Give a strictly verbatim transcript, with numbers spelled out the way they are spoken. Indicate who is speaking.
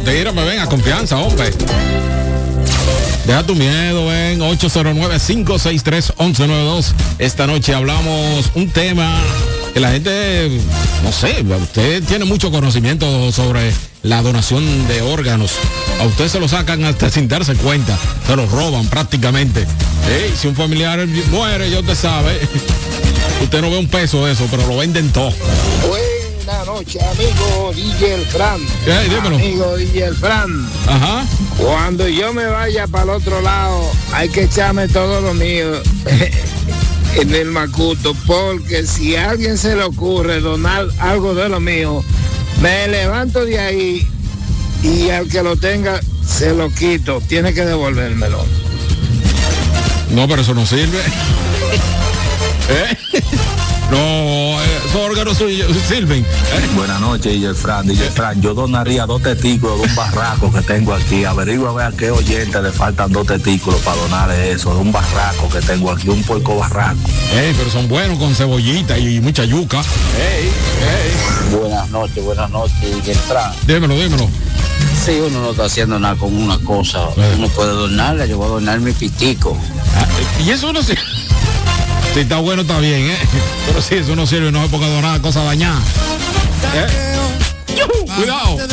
Speaker 1: tírame, ven, a confianza, hombre. Deja tu miedo, ven, ocho cero nueve, cinco seis tres, once noventa y dos. Esta noche hablamos un tema que la gente, no sé, usted tiene mucho conocimiento sobre la donación de órganos. A usted se lo sacan hasta sin darse cuenta, se lo roban prácticamente. Hey, si un familiar muere, ya usted sabe, usted no ve un peso de eso, pero lo venden todo.
Speaker 2: Buenas noches, amigo D J El Fran.
Speaker 1: Hey, dímelo.
Speaker 2: Amigo D J El Fran.
Speaker 1: Ajá.
Speaker 2: Cuando yo me vaya para el otro lado, hay que echarme todo lo mío en el macuto, porque si a alguien se le ocurre donar algo de lo mío, me levanto de ahí y al que lo tenga se lo quito, tiene que devolvérmelo.
Speaker 1: No, pero eso no sirve. ¿Eh? No, esos órganos sirven. ¿Eh?
Speaker 3: Buenas noches, D J Fran. D J Fran, yo donaría dos testículos de un barraco que tengo aquí. Averigua a ver a qué oyente le faltan dos testículos para donarle eso, de un barraco que tengo aquí, un puerco barraco.
Speaker 1: Ey, pero son buenos con cebollita y mucha yuca. Ey,
Speaker 3: ey. Buenas noches, buenas noches, D J Fran.
Speaker 1: Dímelo, dímelo.
Speaker 3: Si uno no está haciendo nada con una cosa, eh. uno puede donarla. Yo voy a donar mi pitico.
Speaker 1: Ah, y eso no sirve. Si está bueno, está bien, ¿eh? Pero si eso no sirve, no se ponga donar cosas dañadas. ¿Eh? Cuidado.